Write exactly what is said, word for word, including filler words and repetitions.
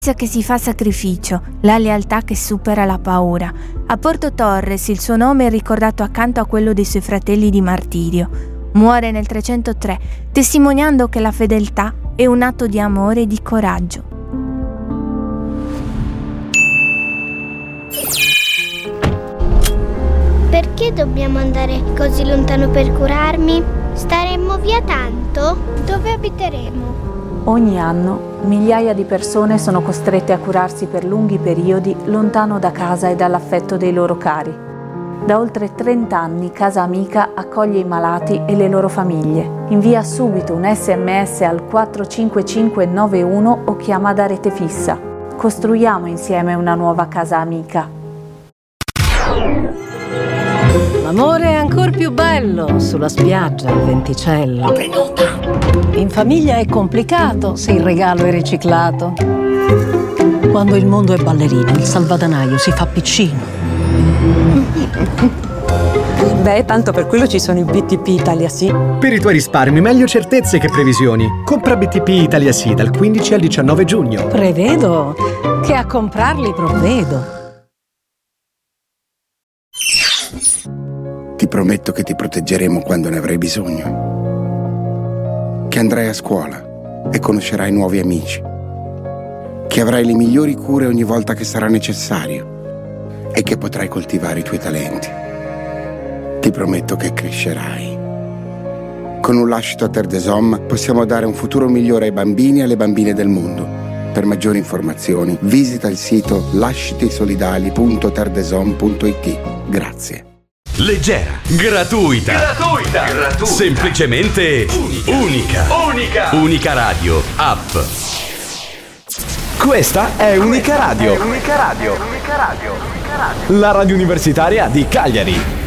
che si fa sacrificio, la lealtà che supera la paura. A Porto Torres il suo nome è ricordato accanto a quello dei suoi fratelli di martirio. Muore nel trecentotré, testimoniando che la fedeltà è un atto di amore e di coraggio. Perché dobbiamo andare così lontano per curarmi? Staremmo via tanto? Dove abiteremo? Ogni anno migliaia di persone sono costrette a curarsi per lunghi periodi lontano da casa e dall'affetto dei loro cari. Da oltre trenta anni Casa Amica accoglie i malati e le loro famiglie. Invia subito un sms al quattro cinque cinque nove uno o chiama da rete fissa. Costruiamo insieme una nuova Casa Amica. L'amore è ancora più bello sulla spiaggia al venticello. In famiglia è complicato se il regalo è riciclato. Quando il mondo è ballerino, il salvadanaio si fa piccino. Beh, tanto per quello ci sono i B T P Italia Sì. Per i tuoi risparmi, meglio certezze che previsioni. Compra B T P Italia Sì dal quindici al diciannove giugno. Prevedo che a comprarli provvedo. Ti prometto che ti proteggeremo quando ne avrai bisogno. Che andrai a scuola e conoscerai nuovi amici. Che avrai le migliori cure ogni volta che sarà necessario e che potrai coltivare i tuoi talenti. Ti prometto che crescerai. Con un lascito a Terre des Hommes possiamo dare un futuro migliore ai bambini e alle bambine del mondo. Per maggiori informazioni visita il sito lascitisolidali punto terre des hommes punto it. Grazie. Leggera, gratuita, gratuita, gratuita, semplicemente unica, unica, unica, Unica Radio app. Questa è Unica Radio, Unica Radio, Unica Radio, Unica Radio. la radio universitaria di Cagliari.